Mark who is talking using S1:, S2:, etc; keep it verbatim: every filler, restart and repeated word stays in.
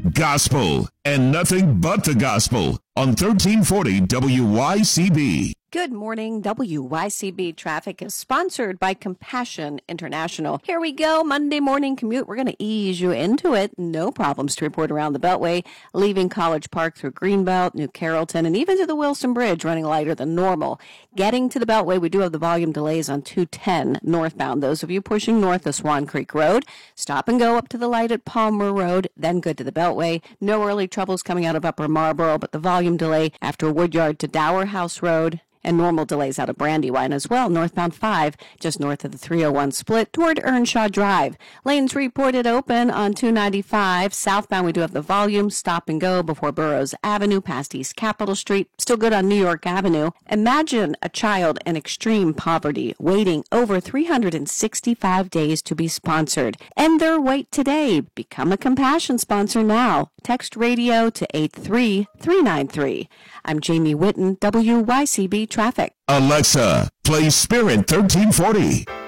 S1: gospel, and nothing but the gospel on thirteen forty W Y C B.
S2: Good morning. W Y C B Traffic is sponsored by Compassion International. Here we go. Monday morning commute. We're going to ease you into it. No problems to report around the Beltway, leaving College Park through Greenbelt, New Carrollton, and even to the Wilson Bridge, running lighter than normal. Getting to the Beltway, we do have the volume delays on two ten northbound. Those of you pushing north of Swan Creek Road, stop and go up to the light at Palmer Road, then good to the Beltway. No early troubles coming out of Upper Marlboro, but the volume delay after Woodyard to Dower House Road, and normal delays out of Brandywine as well. Northbound five, just north of the three oh one split toward Earnshaw Drive. Lanes reported open on two ninety-five. Southbound, we do have the volume stop and go before Burroughs Avenue past East Capitol Street. Still good on New York Avenue. Imagine a child in extreme poverty waiting over three hundred sixty-five days to be sponsored. End their wait today. Become a Compassion sponsor now. Text radio to eight three three nine three. I'm Jamie Whitten, W Y C B Traffic.
S1: Alexa, play Spirit thirteen forty.